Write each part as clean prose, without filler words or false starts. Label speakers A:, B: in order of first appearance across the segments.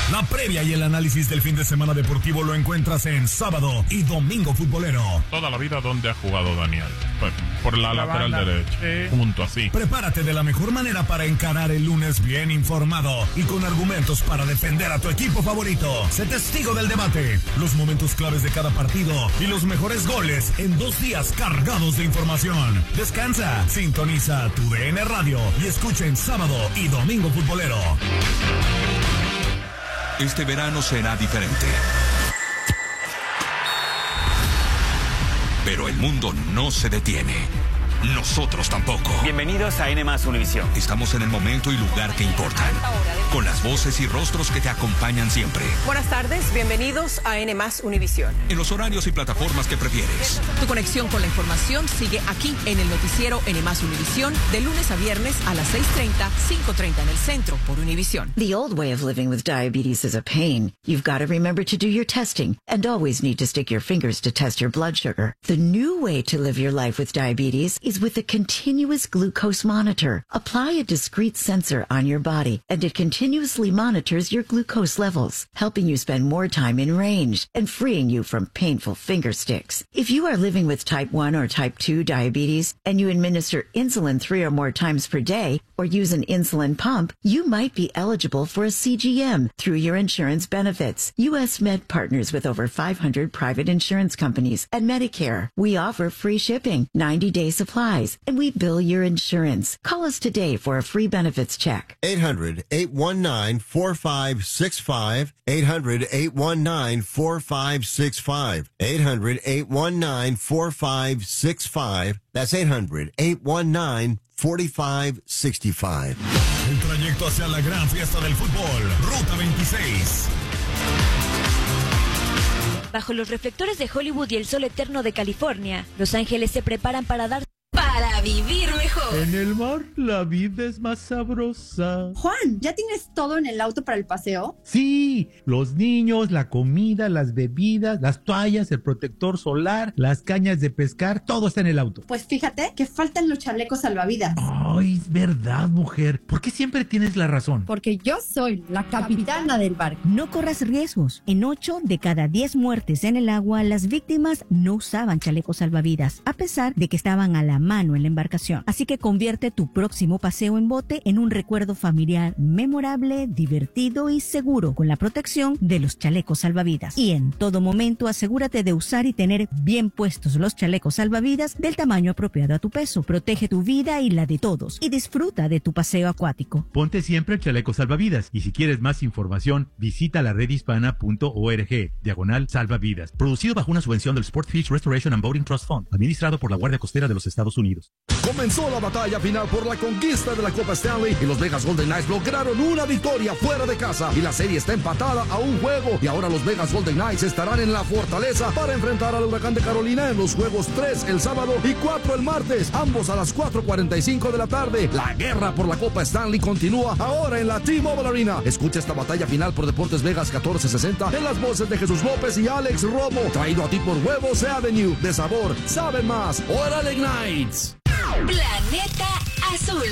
A: La previa y el análisis del fin de semana deportivo lo encuentras en Sábado y Domingo Futbolero.
B: Toda la vida, ¿dónde ha jugado Daniel? Pues, por la lateral derecha. Punto, así.
A: Prepárate de la mejor manera para encarar el lunes bien informado y con argumentos para defender a tu equipo favorito. Sé testigo del debate, los momentos claves de cada partido y los mejores goles en 2 días cargados de información. Descansa, sintoniza tu DN Radio y escucha en Sábado y Domingo Futbolero.
C: Este verano será diferente. Pero el mundo no se detiene. Nosotros tampoco.
D: Bienvenidos a N+ Univisión.
C: Estamos en el momento y lugar que importan, con las voces y rostros que te acompañan siempre.
E: Buenas tardes, bienvenidos a N+ Univisión.
C: En los horarios y plataformas que prefieres.
E: Tu conexión con la información sigue aquí en el noticiero N+ Univisión, de lunes a viernes a las 6:30, 5:30 en el centro por Univisión.
F: The old way of living with diabetes is a pain. You've got to remember to do your testing and always need to stick your fingers to test your blood sugar. The new way to live your life with diabetes is with a continuous glucose monitor. Apply a discrete sensor on your body, and it continuously monitors your glucose levels, helping you spend more time in range and freeing you from painful finger sticks. If you are living with type 1 or type 2 diabetes and you administer insulin 3 or more times per day or use an insulin pump, you might be eligible for a CGM through your insurance benefits. U.S. Med partners with over 500 private insurance companies and Medicare. We offer free shipping, 90-day supplies, and we bill your insurance. Call us today for a free benefits check.
G: 800-819-4565. 800-819-4565. 800-819-4565. That's 800-819-4565.
A: El trayecto hacia la gran fiesta del fútbol, Ruta 26.
H: Bajo los reflectores de Hollywood y el sol eterno de California, Los Ángeles se preparan para vivir mejor.
I: En el mar, la vida es más sabrosa.
J: Juan, ¿ya tienes todo en el auto para el paseo?
I: Sí, los niños, la comida, las bebidas, las toallas, el protector solar, las cañas de pescar, todo está en el auto.
J: Pues fíjate que faltan los chalecos salvavidas.
I: Ay, es verdad, mujer. ¿Por qué siempre tienes la razón?
J: Porque yo soy la capitana del barco.
K: No corras riesgos. En 8 de cada 10 muertes en el agua, las víctimas no usaban chalecos salvavidas, a pesar de que estaban a la mano en la embarcación. Así que convierte tu próximo paseo en bote en un recuerdo familiar memorable, divertido y seguro, con la protección de los chalecos salvavidas. Y en todo momento asegúrate de usar y tener bien puestos los chalecos salvavidas del tamaño apropiado a tu peso. Protege tu vida y la de todos y disfruta de tu paseo acuático.
I: Ponte siempre el chaleco salvavidas, y si quieres más información, visita la redhispana.org/salvavidas. Producido bajo una subvención del Sportfish Restoration and Boating Trust Fund, administrado por la Guardia Costera de los Estados Unidos.
L: Comenzó la batalla final por la conquista de la Copa Stanley y los Vegas Golden Knights lograron una victoria fuera de casa y la serie está empatada a un juego, y ahora los Vegas Golden Knights estarán en la Fortaleza para enfrentar al Huracán de Carolina en los juegos 3 el sábado y 4 el martes, ambos a las 4:45 de la tarde. La guerra por la Copa Stanley continúa ahora en la T-Mobile Arena. Escucha esta batalla final por Deportes Vegas 1460 en las voces de Jesús López y Alex Romo, traído a ti por Huevos Avenue, de sabor, saben más. ¡Órale, Knights!
H: Planeta Azul.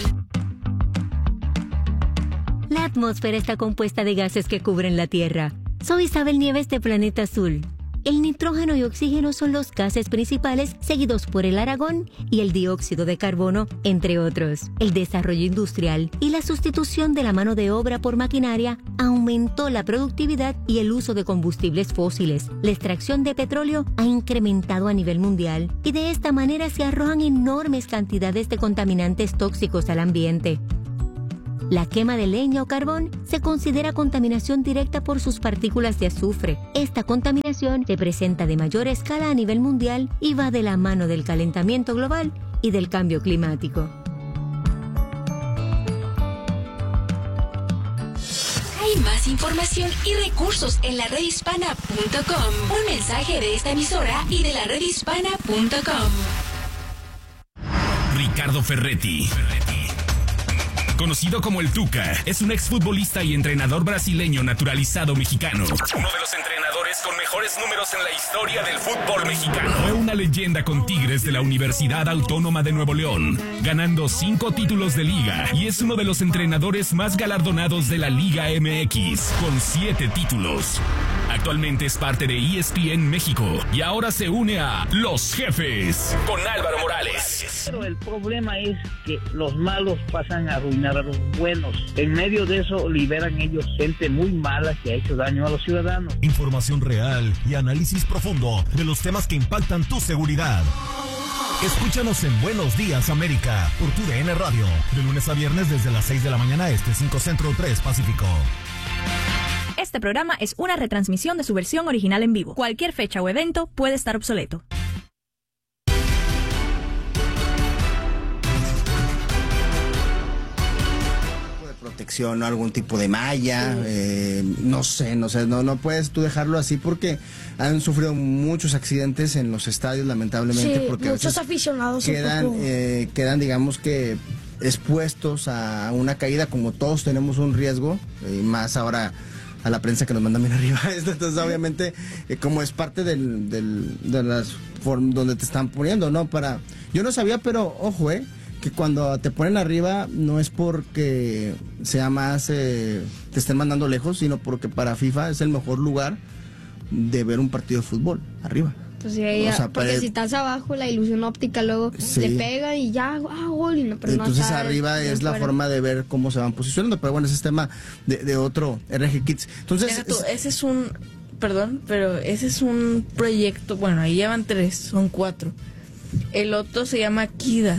M: La atmósfera está compuesta de gases que cubren la Tierra. Soy Isabel Nieves de Planeta Azul. El nitrógeno y oxígeno son los gases principales, seguidos por el argón y el dióxido de carbono, entre otros. El desarrollo industrial y la sustitución de la mano de obra por maquinaria aumentó la productividad y el uso de combustibles fósiles. La extracción de petróleo ha incrementado a nivel mundial y de esta manera se arrojan enormes cantidades de contaminantes tóxicos al ambiente. La quema de leña o carbón se considera contaminación directa por sus partículas de azufre. Esta contaminación se presenta de mayor escala a nivel mundial y va de la mano del calentamiento global y del cambio climático.
H: Hay más información y recursos en la redhispana.com. Un mensaje de esta emisora y de la redhispana.com.
A: Ricardo Ferretti, conocido como el Tuca, es un exfutbolista y entrenador brasileño naturalizado mexicano. Uno de los entrenadores
N: jugadores con mejores números en la historia del fútbol mexicano.
A: Fue una leyenda con Tigres de la Universidad Autónoma de Nuevo León, ganando 5 títulos de liga y es uno de los entrenadores más galardonados de la Liga MX, con 7 títulos. Actualmente es parte de ESPN México y ahora se une a Los Jefes con Álvaro Morales.
O: Pero el problema es que los malos pasan a arruinar a los buenos. En medio de eso liberan ellos gente muy mala que ha hecho daño a los ciudadanos.
A: Información real y análisis profundo de los temas que impactan tu seguridad. Escúchanos en Buenos Días América por tu DN Radio, de lunes a viernes desde las 6 de la mañana 5 Centro, 3 Pacífico.
P: Este programa es una retransmisión de su versión original en vivo. Cualquier fecha o evento puede estar obsoleto.
Q: Protección o algún tipo de malla, no puedes tú dejarlo así porque han sufrido muchos accidentes en los estadios, lamentablemente, porque
R: muchos aficionados
Q: quedan digamos que expuestos a una caída, como todos tenemos un riesgo, y más ahora a la prensa que nos manda bien arriba esto. Entonces obviamente como es parte de las donde te están poniendo, ¿no? Yo no sabía, pero ojo, que cuando te ponen arriba no es porque sea más te estén mandando lejos, sino porque para FIFA es el mejor lugar de ver un partido de fútbol, arriba.
R: Pues sí, porque si estás abajo, la ilusión óptica luego le pega y ya, gol.
Q: Entonces arriba es la forma de ver cómo se van posicionando, pero bueno, ese es tema de otro RG Kids. Entonces,
S: ese es un, perdón, pero ese es un proyecto, bueno, ahí llevan 3, son 4. El otro se llama Kida.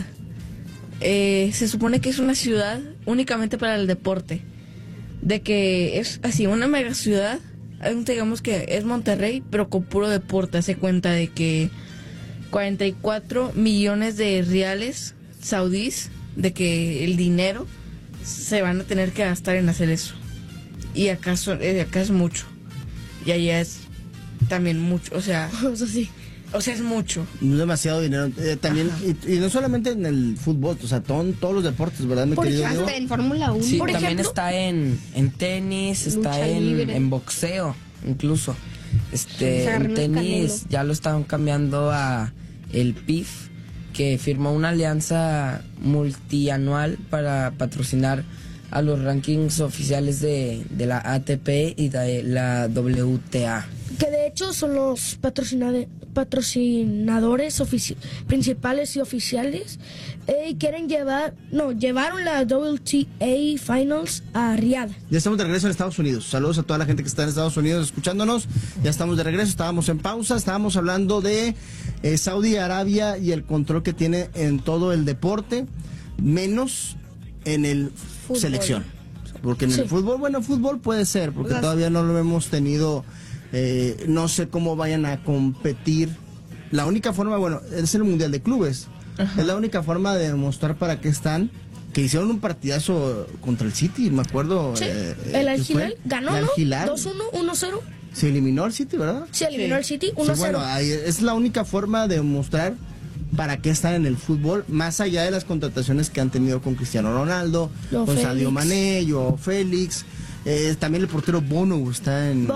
S: Se supone que es una ciudad únicamente para el deporte, de que es así, una mega ciudad. Digamos que es Monterrey, pero con puro deporte. Hace cuenta de que 44 millones de reales saudíes, de que el dinero se van a tener que gastar en hacer eso. Y acá es mucho. Y allá es también mucho, o sea, es mucho.
Q: No es demasiado dinero. También, y no solamente en el fútbol, o sea, todos los deportes, ¿verdad, mi querido Diego?
R: Hasta en Fórmula 1,
T: sí,
R: por
T: también
R: ejemplo.
T: está en tenis, está en boxeo, incluso. En tenis ya lo estaban cambiando a el PIF, que firmó una alianza multianual para patrocinar a los rankings oficiales de la ATP y de la WTA.
R: Que de hecho son los patrocinadores principales y oficiales. Llevaron la WTA Finals a Riyadh.
Q: Ya estamos de regreso en Estados Unidos. Saludos a toda la gente que está en Estados Unidos escuchándonos. Ya estamos de regreso, estábamos en pausa, estábamos hablando de Saudi Arabia y el control que tiene en todo el deporte, menos en el fútbol. Selección. Porque en el fútbol, fútbol puede ser, porque todavía no lo hemos tenido. No sé cómo vayan a competir. La única forma, es el Mundial de Clubes. Ajá. Es la única forma de demostrar para qué están. Que hicieron un partidazo contra el City, me acuerdo.
R: Sí, el Al Hilal ganó, ¿no? 2-1, 1-0.
Q: Se eliminó el City, ¿verdad?
R: Se eliminó el City, 1-0.
Q: Sí, ahí es la única forma de demostrar para qué están en el fútbol, más allá de las contrataciones que han tenido con Cristiano Ronaldo, con Sadio Mané, Joao Félix. También el portero Bono está en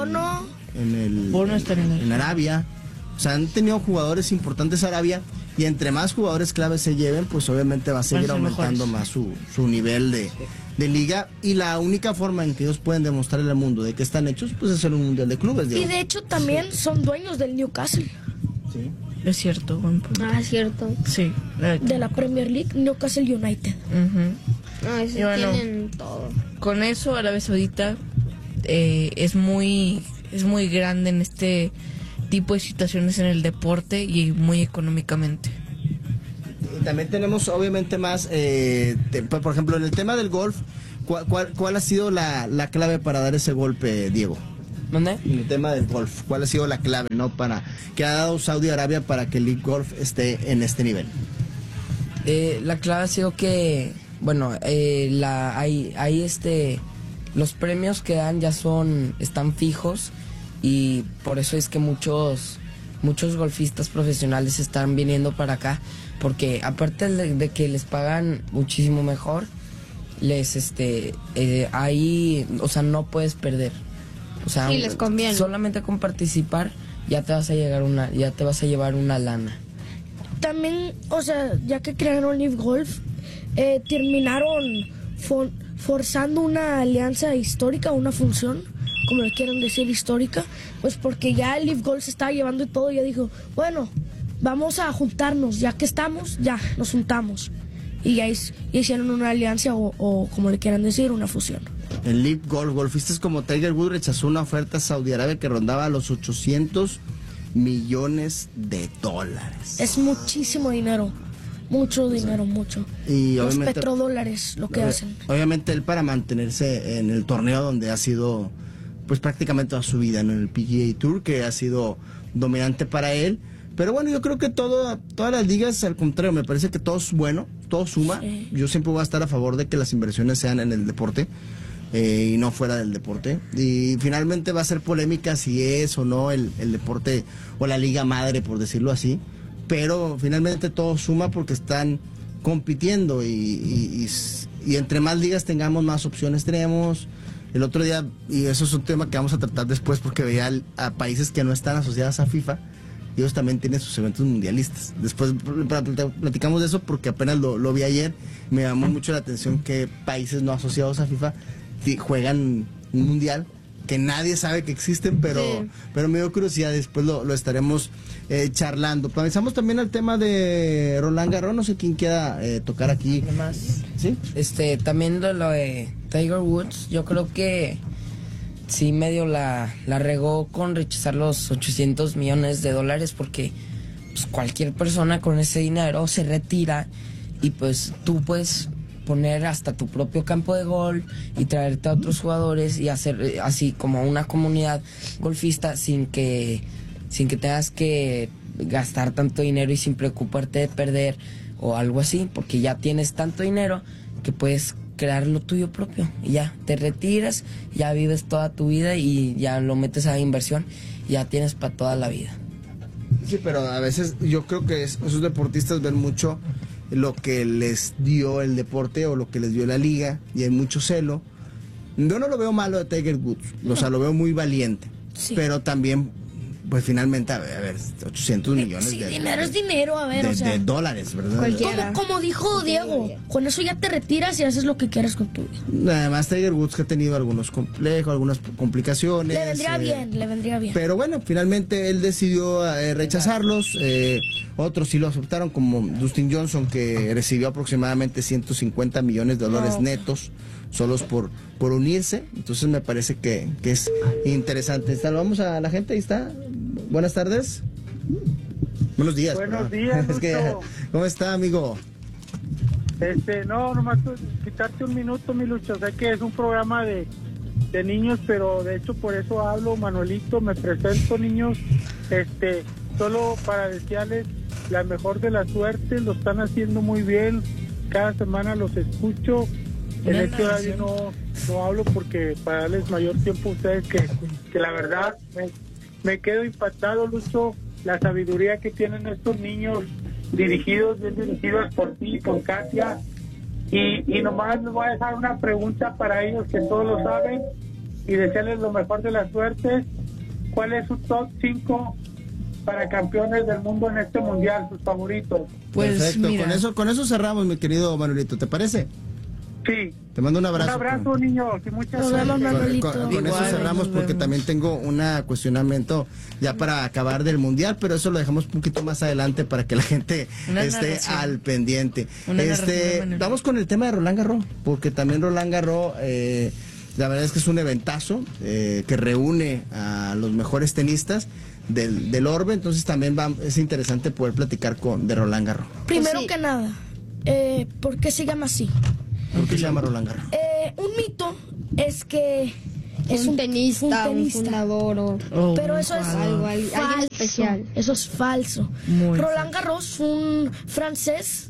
Q: Arabia. O sea, han tenido jugadores importantes Arabia, y entre más jugadores claves se lleven, pues obviamente va a seguir aumentando más su nivel de liga, y la única forma en que ellos pueden demostrarle al mundo de que están hechos, pues es en un Mundial de Clubes, Diego.
R: Y de hecho también son dueños del Newcastle.
Q: Sí.
S: Es cierto, buen punto.
R: Es cierto.
S: Sí.
R: De la Premier League, Newcastle United. Tienen todo.
S: Con eso, Arabia Saudita es muy grande en este tipo de situaciones en el deporte y muy económicamente.
Q: Y también tenemos obviamente más, por ejemplo, en el tema del golf, ¿cuál ha sido la clave para dar ese golpe, Diego?
T: ¿Dónde?
Q: En el tema del golf, ¿cuál ha sido la clave, que ha dado Saudi Arabia para que el League Golf esté en este nivel?
T: La clave ha sido que, los premios que dan ya están fijos, y por eso es que muchos golfistas profesionales están viniendo para acá, porque aparte de que les pagan muchísimo mejor, ahí, no puedes perder. O sea,
R: sí, les conviene.
T: Solamente con participar ya te vas a llevar una lana.
U: También, o sea, ya que crearon Live Golf, terminaron forzando una alianza histórica, una función, como le quieran decir, histórica, pues porque ya el Live Golf se estaba llevando y todo, y ya dijo, bueno, vamos a juntarnos, ya que estamos, ya nos juntamos. Y ya hicieron una alianza o como le quieran decir, una fusión.
Q: El Live Golf, golfistas como Tiger Woods rechazó una oferta a Saudi Arabia que rondaba los $800 millones.
U: Es muchísimo dinero, mucho dinero, mucho.
Q: Y
U: los petrodólares lo que hacen.
Q: Obviamente él, para mantenerse en el torneo donde ha sido pues prácticamente toda su vida, ¿no? En el PGA Tour, que ha sido dominante para él. Pero bueno, yo creo que todas las ligas, al contrario, me parece que todo es bueno, todo suma. Sí. Yo siempre voy a estar a favor de que las inversiones sean en el deporte y no fuera del deporte. Y finalmente va a ser polémica si es o no el deporte o la liga madre, por decirlo así. Pero finalmente todo suma porque están compitiendo y entre más ligas tengamos, más opciones tenemos. El otro día, y eso es un tema que vamos a tratar después porque veía a países que no están asociados a FIFA, y ellos también tienen sus eventos mundialistas. Después platicamos de eso porque apenas lo vi ayer. Me llamó mucho la atención que países no asociados a FIFA juegan un mundial que nadie sabe que existen, pero me dio curiosidad. Después lo estaremos charlando. Pensamos también al tema de Roland Garros. No sé quién quiera tocar aquí.
T: Además,
Q: ¿sí?
T: También lo de Tiger Woods, yo creo que sí medio la regó con rechazar los $800 millones porque pues, cualquier persona con ese dinero se retira y pues tú puedes poner hasta tu propio campo de golf y traerte a otros jugadores y hacer así como una comunidad golfista sin que tengas que gastar tanto dinero y sin preocuparte de perder o algo así, porque ya tienes tanto dinero que puedes crear lo tuyo propio y ya te retiras, ya vives toda tu vida y ya lo metes a inversión y ya tienes para toda la vida.
Q: Sí, pero a veces yo creo que esos deportistas ven mucho lo que les dio el deporte o lo que les dio la liga y hay mucho celo. Yo no lo veo malo de Tiger Woods, o sea, lo veo muy valiente, sí. Pero también pues finalmente, a ver, 800 millones
U: sí, dinero es dinero, a ver,
Q: de dólares, ¿verdad?
U: Como dijo Diego, con eso ya te retiras y haces lo que quieras con tu vida.
Q: Además, Tiger Woods que ha tenido algunos complejos, algunas complicaciones.
U: Le vendría bien.
Q: Pero bueno, finalmente él decidió rechazarlos. Otros sí lo aceptaron, como Dustin Johnson, que recibió aproximadamente $150 millones netos solos por unirse. Entonces me parece que es interesante. Saludamos a la gente, ahí está. Buenas tardes. Buenos días.
V: Buenos días,
Q: es que, ¿cómo está, amigo?
V: No, nomás quitarte un minuto, mi Lucho. Sé que es un programa de niños, pero de hecho por eso hablo, Manuelito, me presento, niños. Solo para desearles la mejor de la suerte, lo están haciendo muy bien. Cada semana los escucho. En este horario no hablo porque para darles mayor tiempo a ustedes que la verdad me quedo impactado, Lucho, la sabiduría que tienen estos niños bien dirigidos por ti, por Katia. Y nomás les voy a dejar una pregunta para ellos que todos lo saben y desearles lo mejor de la suerte. ¿Cuál es su top 5 para campeones del mundo en este mundial, sus favoritos?
Q: Pues perfecto, mira, con eso cerramos, mi querido Manuelito, ¿te parece?
V: Sí.
Q: Te mando un abrazo.
V: Un abrazo, niños, y muchas
Q: gracias. Con eso cerramos porque también tengo un cuestionamiento ya para acabar del mundial, pero eso lo dejamos un poquito más adelante para que la gente esté al pendiente. Vamos con el tema de Roland Garros, porque también Roland Garros, la verdad es que es un eventazo que reúne a los mejores tenistas del orbe, entonces también es interesante poder platicar de Roland Garros.
U: Primero que nada, ¿por qué se llama así?
Q: ¿Por qué se llama Roland Garros?
U: Un mito es que es
R: un tenista, un fundador,
U: pero eso es
R: algo especial.
U: Eso es falso. Roland Garros fue un francés,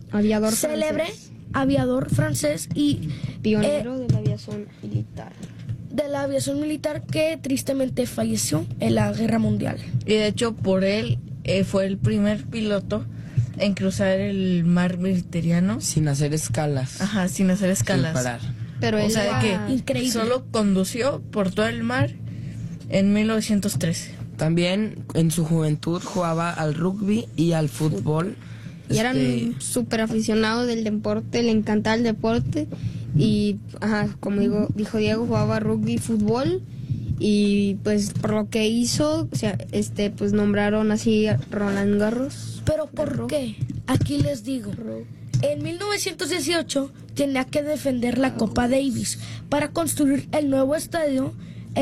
U: aviador francés y
R: pionero de la aviación militar.
U: De la aviación militar que tristemente falleció en la Guerra Mundial.
S: Y de hecho por él fue el primer piloto en cruzar el mar Mediterráneo
T: sin hacer escalas.
S: Ajá, sin hacer escalas.
T: Sin parar.
S: Pero o sea, que increíble. Solo condució por todo el mar en 1913.
T: También en su juventud jugaba al rugby y al fútbol.
R: Y eran súper aficionados del deporte, le encantaba el deporte. Y, como dijo Diego, jugaba rugby y fútbol. Y pues por lo que hizo, o sea, pues nombraron así a Roland Garros.
U: ¿Pero por qué? Aquí les digo. En 1918 tenía que defender la Copa Davis para construir el nuevo estadio.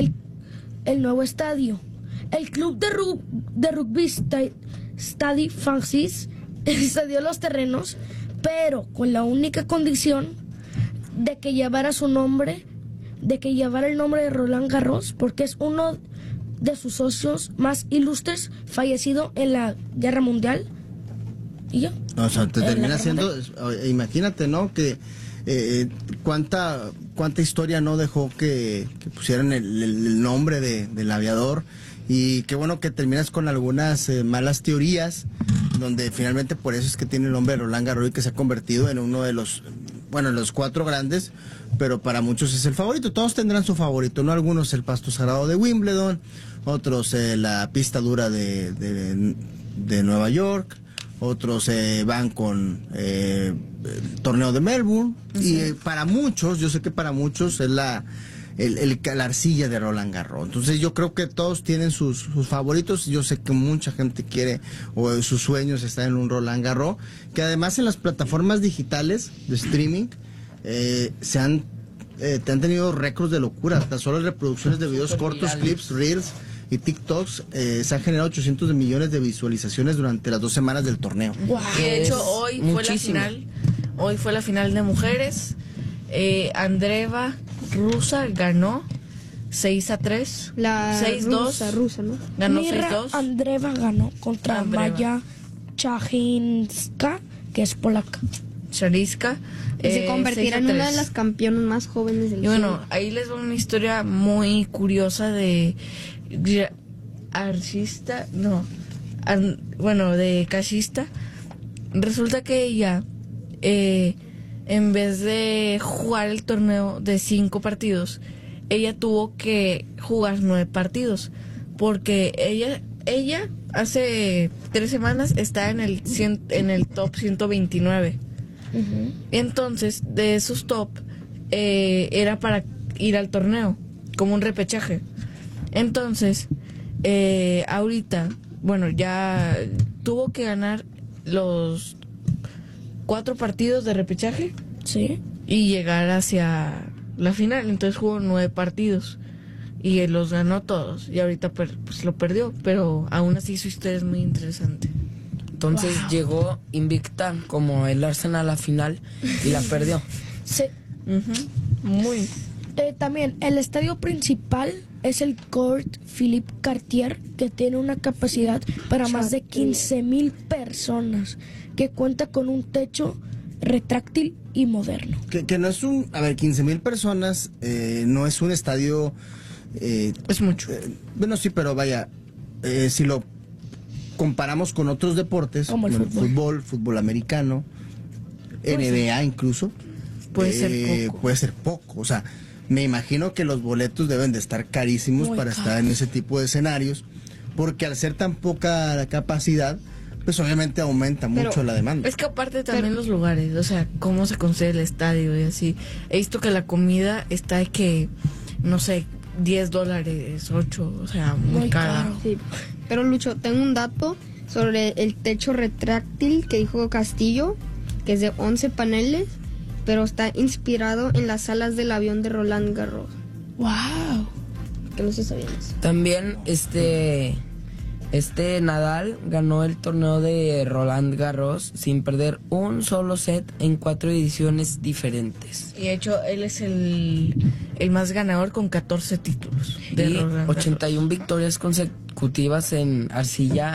U: El club de rugby Stade Francis cedió los terrenos, pero con la única condición de que llevara el nombre de Roland Garros, porque es uno de sus socios más ilustres, fallecido en la Guerra Mundial. Y ya.
Q: O sea, te termina siendo, imagínate, ¿no? Que cuánta historia no dejó que pusieran el nombre del aviador. Y qué bueno que terminas con algunas malas teorías, donde finalmente por eso es que tiene el nombre de Roland Garros y que se ha convertido en uno de los 4 grandes, pero para muchos es el favorito. Todos tendrán su favorito, ¿no? Algunos el pasto sagrado de Wimbledon, otros la pista dura de Nueva York, otros van con el torneo de Melbourne. Y para muchos, yo sé que para muchos es la arcilla de Roland Garros. Entonces yo creo que todos tienen sus favoritos. Yo sé que mucha gente quiere, o sus sueños están en un Roland Garros, que además en las plataformas digitales de streaming te han tenido récords de locura. Hasta solo reproducciones de videos cortos, clips, reels y TikToks se han generado 800 millones de visualizaciones durante las 2 semanas del torneo.
S: Wow. De hecho, hoy fue la final de mujeres. Andreeva rusa ganó 6-3.
R: La
S: 6-2.
R: rusa, ¿no?
S: Ganó 6-2.
U: Andreeva ganó contra Maya Chajinska, que es polaca.
S: Chariska.
R: Y se convertirá en una de las campeonas más jóvenes del mundo.
S: Y bueno, ahí les va una historia muy curiosa de de cachista. Resulta que ella, en vez de jugar el torneo de 5 partidos, ella tuvo que jugar 9 partidos, porque ella hace 3 semanas está en el top 129. Uh-huh. Entonces, de esos top, era para ir al torneo, como un repechaje. Entonces, ahorita, ya tuvo que ganar los 4 partidos de repechaje.
U: Sí.
S: Y llegar hacia la final. Entonces jugó 9 partidos y los ganó todos. Y ahorita pues lo perdió, pero aún así su historia es muy interesante.
T: Entonces llegó invicta como el Arsenal a la final y la perdió.
U: Sí.
S: Uh-huh. Muy.
U: También el estadio principal es el Court Philippe Cartier, que tiene una capacidad para más de 15,000 personas, que cuenta con un techo retráctil y moderno.
Q: Que no es 15,000 personas, no es un estadio...
S: es mucho.
Q: Bueno, sí, pero vaya, si lo comparamos con otros deportes, como el fútbol americano, NBA incluso,
S: puede ser poco.
Q: Puede ser poco, o sea, me imagino que los boletos deben de estar carísimos para estar en ese tipo de escenarios, porque al ser tan poca la capacidad, pues obviamente aumenta mucho la demanda.
S: Es que aparte también los lugares, o sea, cómo se concede el estadio y así. He visto que la comida está de que, no sé, $10, 8, o sea, muy cara.
R: Sí. Pero Lucho, tengo un dato sobre el techo retráctil que dijo Castillo, que es de 11 paneles, pero está inspirado en las alas del avión de Roland Garros.
U: ¡Wow!
R: Que no se sabía eso.
T: También Nadal ganó el torneo de Roland Garros sin perder un solo set en 4 ediciones diferentes.
S: Y de hecho, él es el más ganador con 14 títulos de Roland Garros.
T: 81 victorias consecutivas en arcilla